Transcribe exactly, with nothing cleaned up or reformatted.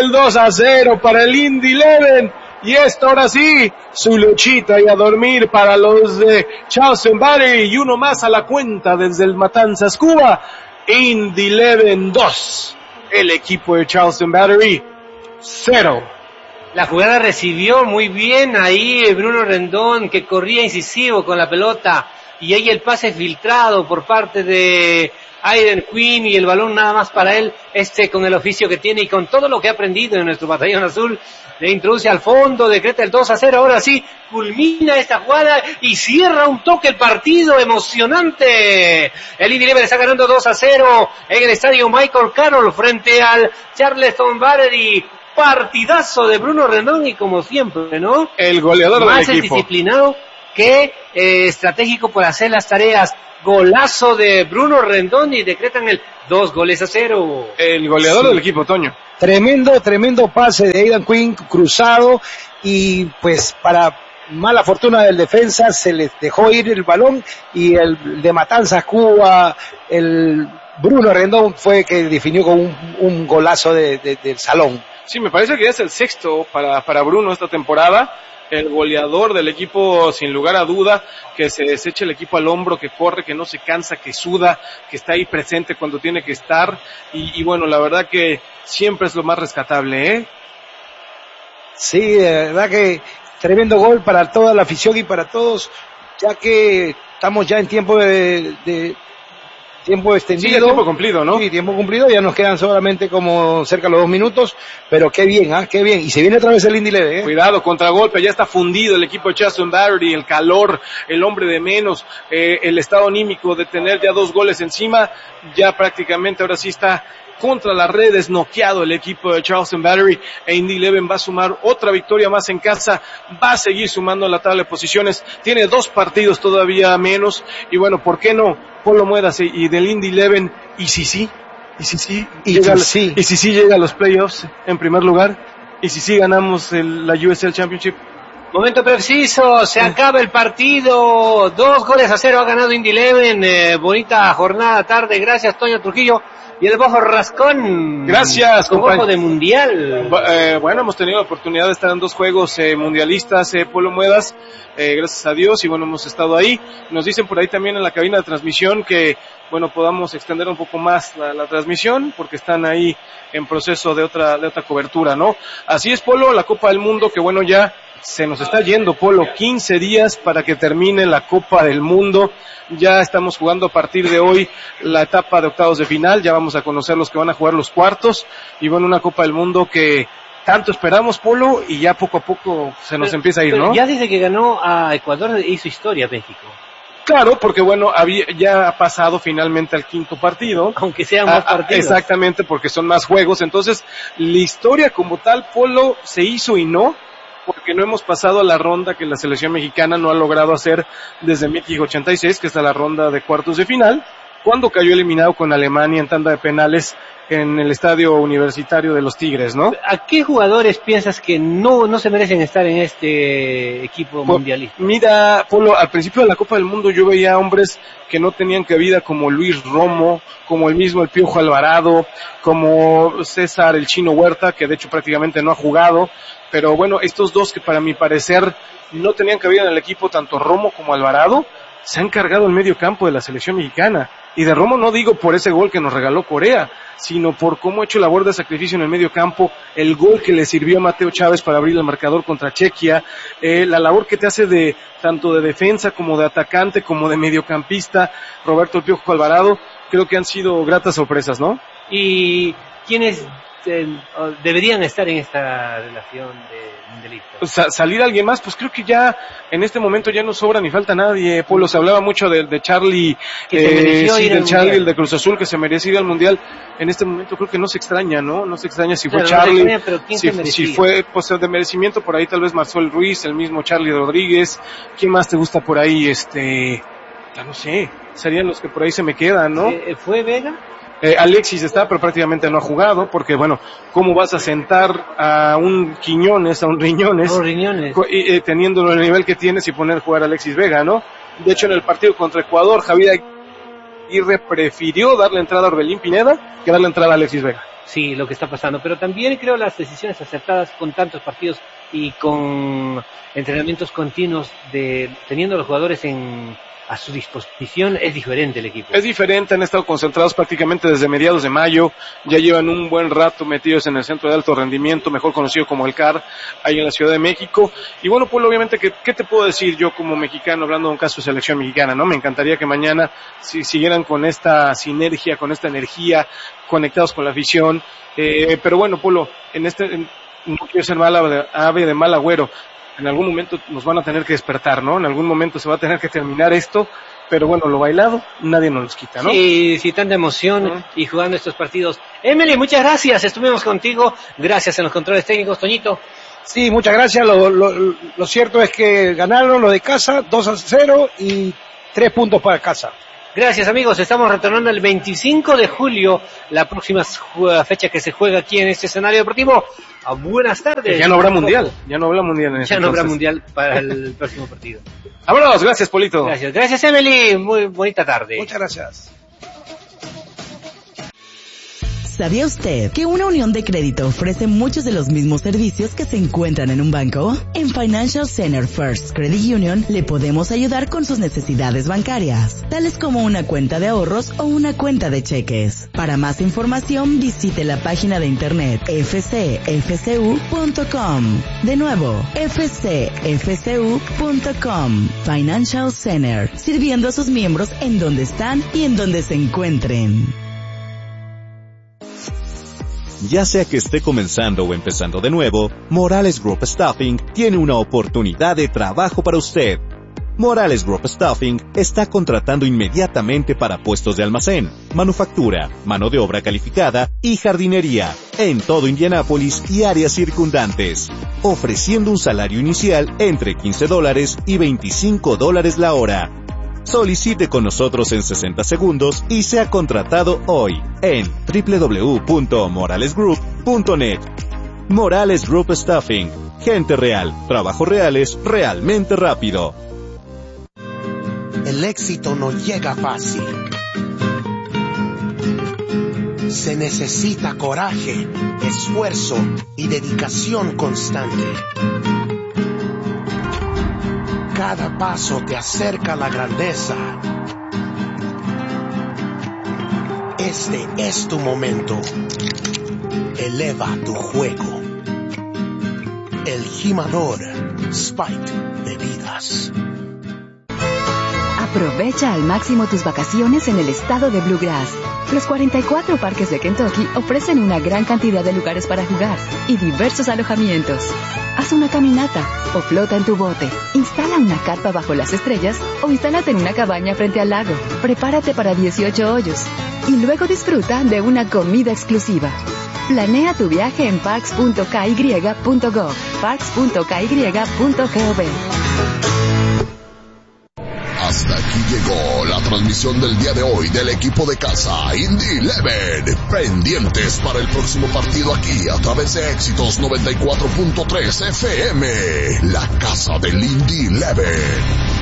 el dos a cero para el Indy Eleven. Y esto ahora sí, su luchita y a dormir para los de Charleston Battery. Y uno más a la cuenta desde el Matanzas, Cuba. Indy Eleven dos. El equipo de Charleston Battery cero. La jugada recibió muy bien ahí Bruno Rendón, que corría incisivo con la pelota. Y ahí el pase filtrado por parte de Aiden Quinn y el balón nada más para él, este con el oficio que tiene y con todo lo que ha aprendido en nuestro batallón azul, le introduce al fondo, decreta el dos a cero, ahora sí, culmina esta jugada y cierra un toque el partido, emocionante. El Indy Eleven está ganando dos a cero en el estadio Michael Carroll frente al Charleston Battery. Partidazo de Bruno Rendón y como siempre, ¿no? El goleador más del equipo. Más disciplinado que eh, estratégico por hacer las tareas. Golazo de Bruno Rendón y decretan el dos goles a cero. El goleador sí. del equipo, Toño. Tremendo, tremendo pase de Aidan Quinn cruzado y pues para mala fortuna del defensa se les dejó ir el balón y el de Matanzas, Cuba, el Bruno Rendón fue que definió con un, un golazo de, de, del salón. Sí, me parece que es el sexto para, para Bruno esta temporada. El goleador del equipo, sin lugar a duda, que se desecha el equipo al hombro, que corre, que no se cansa, que suda, que está ahí presente cuando tiene que estar, y, y bueno, la verdad que siempre es lo más rescatable, ¿eh? Sí, de verdad que tremendo gol para toda la afición y para todos, ya que estamos ya en tiempo de, de tiempo extendido. Sí, tiempo cumplido, ¿no? Sí, tiempo cumplido, ya nos quedan solamente como cerca de los dos minutos, pero qué bien, ¿ah? ¿eh? Qué bien, y se viene otra vez el Indy Eleven, ¿eh? Cuidado, contragolpe, ya está fundido el equipo de Charleston Battery, el calor, el hombre de menos, eh, el estado anímico de tener ya dos goles encima, ya prácticamente ahora sí está contra las redes, noqueado el equipo de Charleston Battery, e Indy Eleven va a sumar otra victoria más en casa, va a seguir sumando en la tabla de posiciones, tiene dos partidos todavía menos, y bueno, ¿por qué no? Polo Muedas y del Indy Eleven, y si sí, y si sí, y llega, si sí, y si sí llega a los playoffs en primer lugar, y si sí ganamos el, la U S L Championship. Momento preciso, se acaba el partido, dos goles a cero ha ganado Indy Eleven, eh, bonita jornada, tarde, gracias Toño Trujillo. Y el Bojo Rascón. Gracias, compañero. Bojo de mundial. Eh, bueno, hemos tenido la oportunidad de estar en dos juegos eh, mundialistas, eh, Polo Muedas, eh, gracias a Dios, y bueno, hemos estado ahí. Nos dicen por ahí también en la cabina de transmisión que, bueno, podamos extender un poco más la, la transmisión, porque están ahí en proceso de otra, de otra cobertura, ¿no? Así es, Polo, la Copa del Mundo, que bueno, ya se nos está yendo, Polo, quince días para que termine la Copa del Mundo. Ya estamos jugando a partir de hoy la etapa de octavos de final, ya vamos a conocer los que van a jugar los cuartos, y bueno, una Copa del Mundo que tanto esperamos, Polo, y ya poco a poco se nos pero, empieza a ir, ¿no? Ya desde que ganó a Ecuador hizo historia México. Claro, porque bueno, había, ya ha pasado finalmente al quinto partido. Aunque sean más ah, partidos. Exactamente, porque son más juegos, entonces la historia como tal, Polo, se hizo y no, porque no hemos pasado a la ronda que la selección mexicana no ha logrado hacer desde México ochenta y seis, que está la ronda de cuartos de final, cuando cayó eliminado con Alemania en tanda de penales en el estadio universitario de los Tigres, ¿no? ¿A qué jugadores piensas que no no se merecen estar en este equipo pues, mundialista? Mira, Polo, al principio de la Copa del Mundo yo veía hombres que no tenían cabida, como Luis Romo, como el mismo el Piojo Alvarado, como César el Chino Huerta, que de hecho prácticamente no ha jugado, pero bueno, estos dos que para mi parecer no tenían cabida en el equipo, tanto Romo como Alvarado, se han cargado el medio campo de la selección mexicana. Y de Romo no digo por ese gol que nos regaló Corea, sino por cómo ha hecho labor de sacrificio en el medio campo, el gol que le sirvió a Mateo Chávez para abrir el marcador contra Chequia, eh, la labor que te hace de tanto de defensa como de atacante, como de mediocampista, Roberto el Piojo Alvarado, creo que han sido gratas sorpresas, ¿no? ¿Y quiénes eh, deberían estar en esta relación de mundialistas? Sa- salir alguien más, pues creo que ya en este momento ya no sobra ni falta nadie, Polo. Se hablaba mucho de, de Charlie, que se mereció eh, sí, ir del al Charlie, mundial. el de Cruz Azul, que se merecía ir al mundial. En este momento creo que no se extraña, ¿no? No se extraña si fue Claro, no se Charlie, extraña, pero ¿quién si, se merecía? si fue pues de merecimiento por ahí tal vez Marcel Ruiz, el mismo Charlie Rodríguez. ¿Quién más te gusta por ahí? Este, ya no sé, serían los que por ahí se me quedan, ¿no? Eh, ¿Fue Vega? Eh, Alexis está, pero prácticamente no ha jugado, porque bueno, ¿cómo vas a sentar a un Quiñones, a un Riñones, No, Riñones. co- y, eh, teniéndolo el nivel que tienes y poner a jugar a Alexis Vega, ¿no? De hecho, en el partido contra Ecuador, Javier Aguirre prefirió darle entrada a Orbelín Pineda que darle entrada a Alexis Vega. sí, lo que está pasando, pero también creo las decisiones acertadas con tantos partidos y con entrenamientos continuos, de teniendo a los jugadores en a su disposición, es diferente el equipo. Es diferente, han estado concentrados prácticamente desde mediados de mayo, ya llevan un buen rato metidos en el centro de alto rendimiento, mejor conocido como el C A R, ahí en la Ciudad de México, y bueno, pues obviamente, que, ¿qué te puedo decir yo como mexicano, hablando de un caso de selección mexicana, ¿no? Me encantaría que mañana si, siguieran con esta sinergia, con esta energía, conectados con la afición, eh, pero bueno, Polo, en este, en, no quiero ser mala, ave de mal agüero, en algún momento nos van a tener que despertar, ¿no? En algún momento se va a tener que terminar esto, pero bueno, lo bailado, nadie nos los quita, ¿no? Sí, sí, tanta emoción uh-huh. y jugando estos partidos. Emily, muchas gracias, estuvimos contigo, gracias en los controles técnicos, Toñito. Sí, muchas gracias, lo, lo, lo cierto es que ganaron lo de casa, dos a cero y tres puntos para casa. Gracias amigos, estamos retornando el veinticinco de julio, la próxima fecha que se juega aquí en este escenario deportivo. Buenas tardes. Ya no habrá mundial, ya no habrá mundial en Ya este no habrá entonces. mundial para el próximo partido. Vámonos, gracias Polito. Gracias, gracias Emily, muy bonita tarde. Muchas gracias. ¿Sabía usted que una unión de crédito ofrece muchos de los mismos servicios que se encuentran en un banco? En Financial Center First Credit Union le podemos ayudar con sus necesidades bancarias, tales como una cuenta de ahorros o una cuenta de cheques. Para más información, visite la página de internet f c f c u punto com. De nuevo, f c f c u punto com. Financial Center, sirviendo a sus miembros en donde están y en donde se encuentren. Ya sea que esté comenzando o empezando de nuevo, Morales Group Staffing tiene una oportunidad de trabajo para usted. Morales Group Staffing está contratando inmediatamente para puestos de almacén, manufactura, mano de obra calificada y jardinería en todo Indianápolis y áreas circundantes, ofreciendo un salario inicial entre quince dólares y veinticinco dólares la hora. Solicite con nosotros en sesenta segundos y sea contratado hoy en doble u doble u doble u punto morales group punto net. Morales Group Staffing. Gente real, trabajos reales, realmente rápido. El éxito no llega fácil. Se necesita coraje, esfuerzo y dedicación constante. Cada paso te acerca a la grandeza. Este es tu momento. Eleva tu juego. El gimador Spike Bebidas. Aprovecha al máximo tus vacaciones en el estado de Bluegrass. Los cuarenta y cuatro parques de Kentucky ofrecen una gran cantidad de lugares para jugar y diversos alojamientos. Haz una caminata o flota en tu bote. Instala una carpa bajo las estrellas o instálate en una cabaña frente al lago. Prepárate para dieciocho hoyos y luego disfruta de una comida exclusiva. Planea tu viaje en parks punto k y punto gov, parks punto k y punto gov. Hasta aquí llegó la transmisión del día de hoy del equipo de casa Indy Eleven. Pendientes para el próximo partido aquí a través de Éxitos noventa y cuatro punto tres F M. La casa del Indy Eleven.